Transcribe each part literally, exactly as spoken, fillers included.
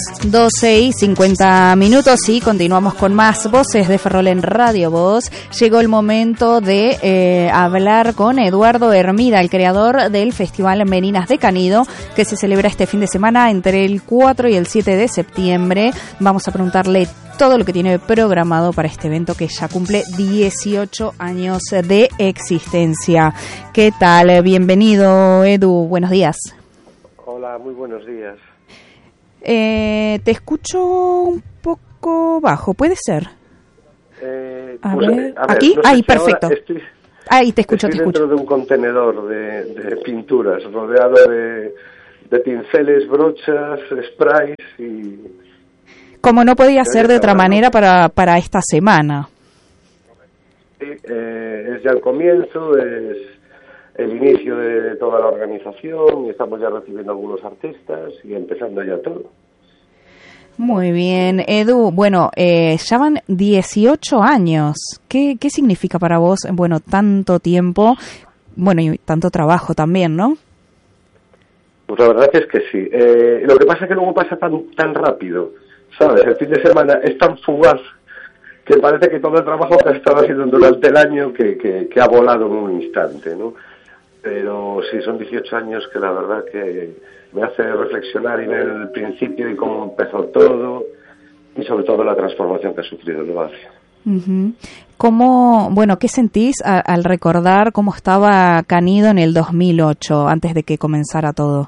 doce y cincuenta minutos y continuamos con más voces de Ferrol en Radio Voz. Llegó el momento de eh, hablar con Eduardo Hermida, el creador del Festival Meninas de Canido, que se celebra este fin de semana entre el cuatro y el siete de septiembre. Vamos a preguntarle todo lo que tiene programado para este evento que ya cumple dieciocho años de existencia. ¿Qué tal? Bienvenido, Edu. Buenos días. Hola, muy buenos días. Eh, te escucho un poco bajo, ¿puede ser? Eh, a, pues, ver, a ver, aquí, no sé ahí, si perfecto. Estoy, ahí te escucho, estoy te escucho. dentro de un contenedor de, de pinturas, rodeado de, de pinceles, brochas, sprays y... Como no podía ser de otra manera para, para esta semana. Sí, eh, es ya el comienzo, es el inicio de toda la organización y estamos ya recibiendo algunos artistas y empezando ya todo. Muy bien, Edu. Bueno, eh, ya van dieciocho años. ¿Qué, qué significa para vos, bueno, tanto tiempo, bueno, y tanto trabajo también, ¿no? Pues la verdad es que sí. Eh, lo que pasa es que luego pasa tan, tan rápido, ¿sabes? El fin de semana es tan fugaz que parece que todo el trabajo que has estado haciendo durante el año que, que, que ha volado en un instante, ¿no? Pero sí, son dieciocho años que la verdad que me hace reflexionar y ver el principio y cómo empezó todo y sobre todo la transformación que ha sufrido el barrio. Uh-huh. ¿Cómo, bueno, qué sentís a, al recordar cómo estaba Canido en el dos mil ocho, antes de que comenzara todo?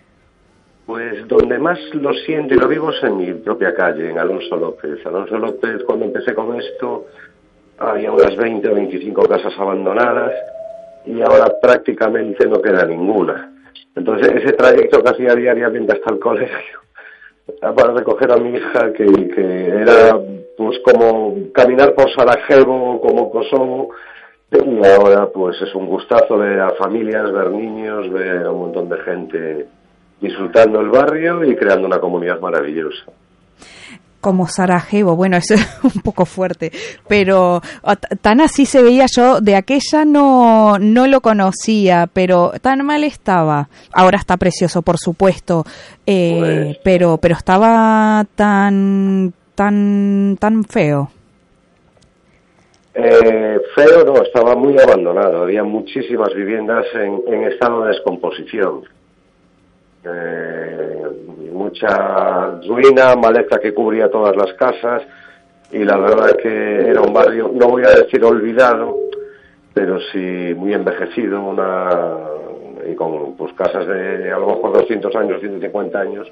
Pues donde más lo siento y lo vivo es en mi propia calle, en Alonso López. Alonso López, cuando empecé con esto, había unas veinte o veinticinco casas abandonadas y ahora prácticamente no queda ninguna. Entonces ese trayecto que hacía diariamente hasta el colegio para recoger a mi hija, que, que era pues como caminar por Sarajevo, como Kosovo, y ahora pues es un gustazo ver a familias, ver niños, ver a un montón de gente disfrutando el barrio y creando una comunidad maravillosa. Como Sarajevo, bueno, eso es un poco fuerte, pero tan así se veía. Yo de aquella no no lo conocía, pero tan mal estaba. Ahora está precioso, por supuesto, eh, pues, pero pero estaba tan tan tan feo. Eh, feo no, estaba muy abandonado. Había muchísimas viviendas en, en estado de descomposición. Eh, mucha ruina, maleza que cubría todas las casas y la verdad es que era un barrio, no voy a decir olvidado, pero sí muy envejecido, una y con pues casas de a lo mejor doscientos años, ciento cincuenta años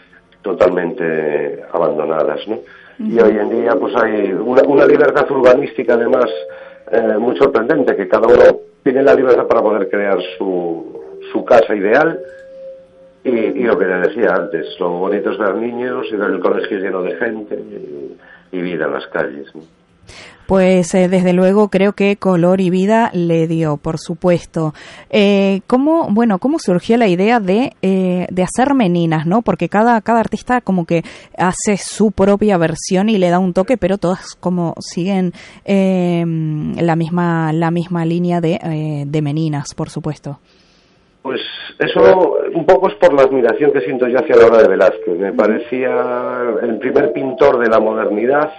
totalmente abandonadas, ¿no? Uh-huh. Y hoy en día pues hay una, una libertad urbanística además eh, muy sorprendente, que cada uno tiene la libertad para poder crear su, su casa ideal. Y, y lo que te decía antes, lo bonito es ver niños y ver el colegio lleno de gente y, y vida en las calles, ¿no? Pues eh, desde luego creo que color y vida le dio, por supuesto. Eh, ¿Cómo, bueno, cómo surgió la idea de eh, de hacer meninas, no? Porque cada cada artista como que hace su propia versión y le da un toque, pero todas como siguen eh, la misma la misma línea de eh, de meninas, por supuesto. Pues eso un poco es por la admiración que siento yo hacia la obra de Velázquez. Me parecía el primer pintor de la modernidad,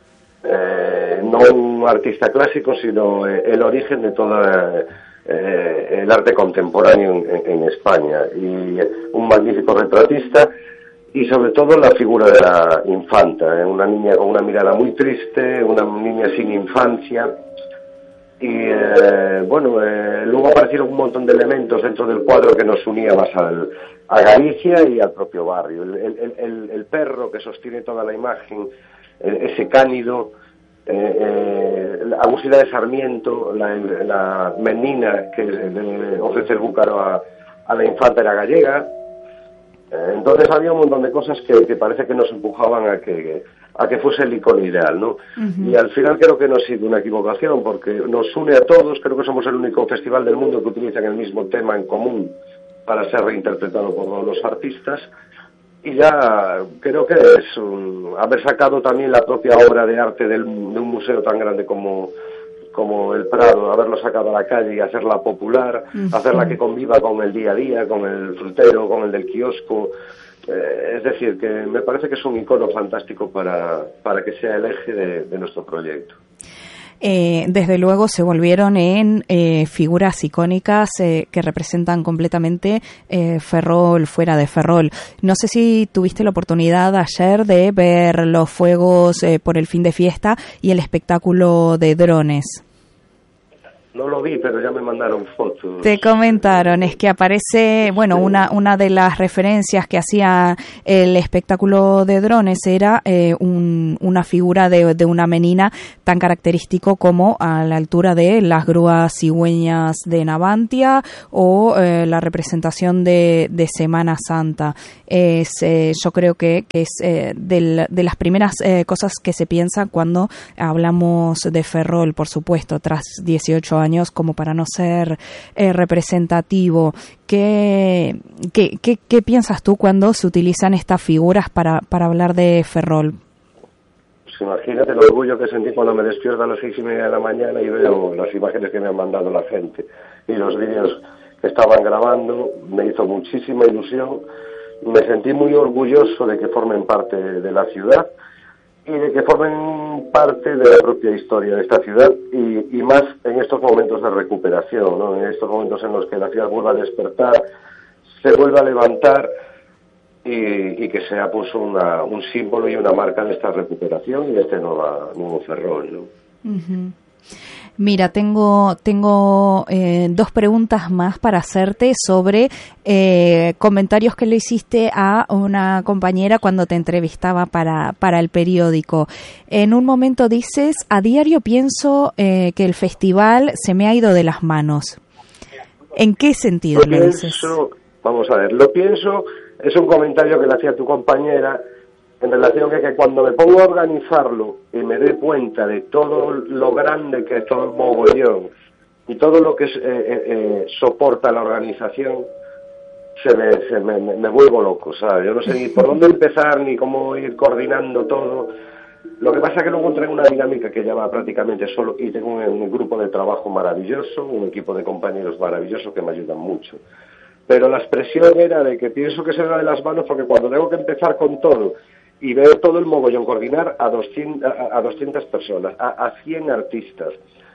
eh, no un artista clásico, sino el origen de todo eh, el arte contemporáneo en, en España. Y un magnífico retratista y sobre todo la figura de la infanta, ¿eh? Una niña con una mirada muy triste, una niña sin infancia. Y eh, bueno, eh, luego aparecieron un montón de elementos dentro del cuadro que nos unía más al, a Galicia y al propio barrio. El, el, el, el perro que sostiene toda la imagen, ese cánido, eh, eh, Agustina de Sarmiento, la, la menina que le ofrece el búcaro a, a la infanta era gallega. Eh, entonces había un montón de cosas que, que parece que nos empujaban a que... a que fuese el icono ideal, ¿no? Uh-huh. Y al final creo que no ha sido una equivocación, porque nos une a todos. Creo que somos el único festival del mundo que utilizan el mismo tema en común para ser reinterpretado por todos los artistas. Y ya creo que es un, haber sacado también la propia obra de arte del, de un museo tan grande como, como el Prado, haberlo sacado a la calle y hacerla popular, uh-huh. hacerla que conviva con el día a día, con el frutero, con el del kiosco, Eh, es decir, que me parece que es un icono fantástico para, para que sea el eje de, de nuestro proyecto. Eh, desde luego se volvieron en eh, figuras icónicas eh, que representan completamente eh, Ferrol fuera de Ferrol. No sé si tuviste la oportunidad ayer de ver los fuegos eh, por el fin de fiesta y el espectáculo de drones. No lo vi, pero ya me mandaron fotos. Te comentaron, es que aparece, bueno, una una de las referencias que hacía el espectáculo de drones era eh, un, una figura de, de una menina tan característico como a la altura de las grúas cigüeñas de Navantia o eh, la representación de, de Semana Santa. Es, eh, yo creo que, que es eh, del, de las primeras eh, cosas que se piensa cuando hablamos de Ferrol, por supuesto, tras dieciocho años, como para no ser eh, representativo. ¿Qué, qué, qué, ¿Qué piensas tú cuando se utilizan estas figuras para, para hablar de Ferrol? Pues imagínate el orgullo que sentí cuando me despierto a las seis y media de la mañana y veo las imágenes que me han mandado la gente y los vídeos que estaban grabando. Me hizo muchísima ilusión. Me sentí muy orgulloso de que formen parte de la ciudad y de que formen parte de la propia historia de esta ciudad y, y más en estos momentos de recuperación, ¿no? En estos momentos en los que la ciudad vuelve a despertar, se vuelve a levantar y, y que sea pues una, un símbolo y una marca de esta recuperación y de este nueva, nuevo Ferrol, ¿no? Uh-huh. Mira, tengo tengo eh, dos preguntas más para hacerte sobre eh, comentarios que le hiciste a una compañera cuando te entrevistaba para, para el periódico. En un momento dices, a diario pienso eh, que el festival se me ha ido de las manos. ¿En qué sentido lo, lo dices? Pienso, vamos a ver, lo pienso, es un comentario que le hacía tu compañera en relación a que cuando me pongo a organizarlo y me doy cuenta de todo lo grande que es todo el mogollón y todo lo que es, eh, eh, soporta la organización, se me, se me, me, me vuelvo loco, ¿sabes? Yo no sé ni por dónde empezar ni cómo ir coordinando todo. Lo que pasa es que luego traigo una dinámica que ya va prácticamente solo y tengo un, un grupo de trabajo maravilloso, un equipo de compañeros maravilloso que me ayudan mucho. Pero la expresión era de que pienso que se me va de las manos porque cuando tengo que empezar con todo y ver todo el mogollón, coordinar a doscientas, a doscientas personas, a, a cien artistas,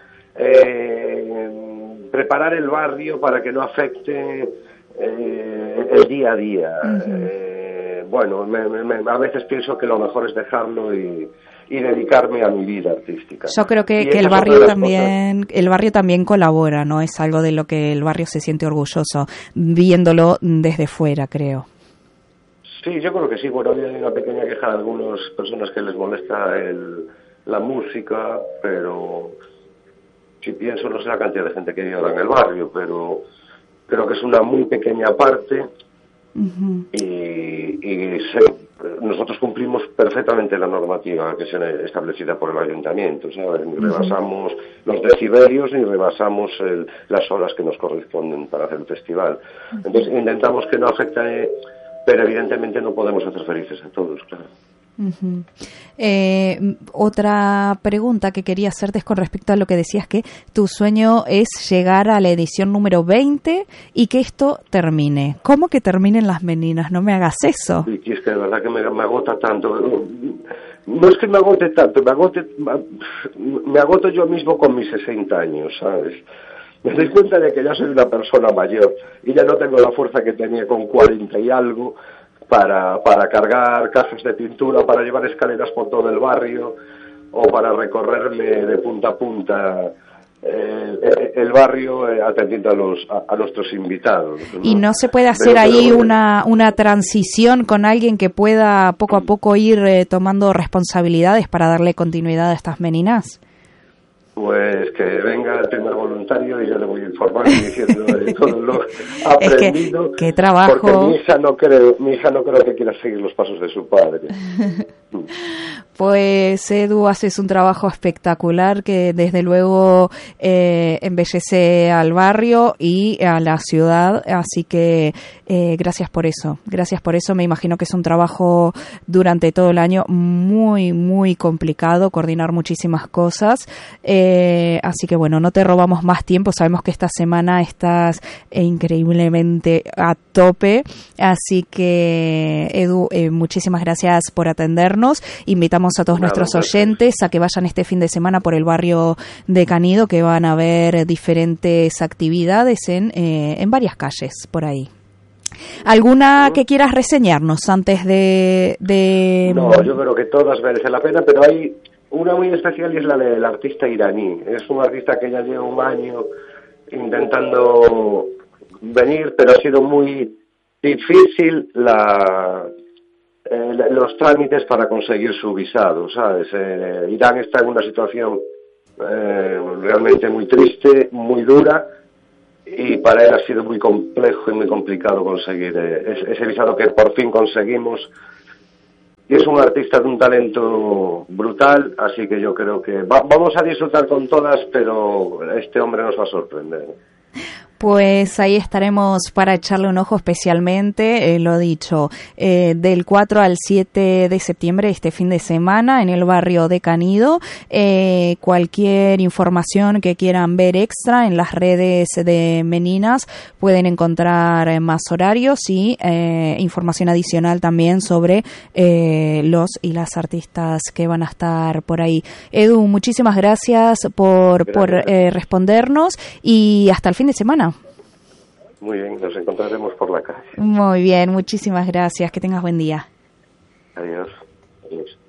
eh, preparar el barrio para que no afecte eh, el día a día. Uh-huh. Eh, bueno, me, me, a veces pienso que lo mejor es dejarlo y, y dedicarme a mi vida artística. Yo creo que, que el barrio también, cosas. el barrio también colabora, ¿no? Es algo de lo que el barrio se siente orgulloso, viéndolo desde fuera, creo. Sí, yo creo que sí. Bueno, hay una pequeña queja de algunas personas que les molesta el, la música, pero si pienso, no sé la cantidad de gente que vive ahora en el barrio, pero creo que es una muy pequeña parte. Uh-huh. y, y se, nosotros cumplimos perfectamente la normativa que se establecida por el ayuntamiento, ¿sabes? Ni rebasamos uh-huh. los decibelios ni rebasamos el, las horas que nos corresponden para hacer el festival. Uh-huh. Entonces intentamos que no afecte, pero evidentemente no podemos hacer felices a todos, claro. Uh-huh. Eh, otra pregunta que quería hacerte es con respecto a lo que decías, que tu sueño es llegar a la edición número veinte y que esto termine. ¿Cómo que terminen las meninas? No me hagas eso. Y es que de verdad que me, me agota tanto. No es que me agote tanto, me agote, me agoto yo mismo con mis sesenta años, ¿sabes? Me doy cuenta de que ya soy una persona mayor y ya no tengo la fuerza que tenía con cuarenta y algo para, para cargar cajas de pintura, para llevar escaleras por todo el barrio o para recorrerme de punta a punta eh, el, el barrio eh, atendiendo a los a, a nuestros invitados, ¿no? Y no se puede hacer pero, ahí pero, una una transición con alguien que pueda poco a poco ir eh, tomando responsabilidades para darle continuidad a estas meninas. Pues que venga el primer voluntario y yo le voy a informar diciendo de todo lo aprendido. Es que, qué trabajo. Porque mi hija no creo, mi hija no creo que quiera seguir los pasos de su padre. Pues Edu, haces un trabajo espectacular que desde luego eh, embellece al barrio y a la ciudad, así que eh, gracias por eso, gracias por eso. Me imagino que es un trabajo durante todo el año muy, muy complicado, coordinar muchísimas cosas. Eh, Eh, así que bueno, no te robamos más tiempo. Sabemos que esta semana estás eh, increíblemente a tope. Así que, Edu, eh, muchísimas gracias por atendernos. Invitamos a todos Nada, nuestros oyentes gracias. a que vayan este fin de semana por el barrio de Canido, que van a ver diferentes actividades en, eh, en varias calles por ahí. ¿Alguna que quieras reseñarnos antes de, de...? No, yo creo que todas merecen la pena, pero hay una muy especial y es la del artista iraní. Es un artista que ya lleva un año intentando venir, pero ha sido muy difícil la, eh, los trámites para conseguir su visado, ¿sabes? Eh, Irán está en una situación eh, realmente muy triste, muy dura, y para él ha sido muy complejo y muy complicado conseguir eh, ese visado que por fin conseguimos. Y es un artista de un talento brutal, así que yo creo que va, vamos a disfrutar con todas, pero este hombre nos va a sorprender. Pues ahí estaremos para echarle un ojo especialmente, eh, lo dicho, eh, del cuatro al siete de septiembre, este fin de semana, en el barrio de Canido. Eh, cualquier información que quieran ver extra en las redes de Meninas, pueden encontrar más horarios y eh, información adicional también sobre eh, los y las artistas que van a estar por ahí. Edu, muchísimas gracias por, gracias. por eh, respondernos y hasta el fin de semana. Muy bien, nos encontraremos por la calle. Muy bien, muchísimas gracias. Que tengas buen día. Adiós. Adiós.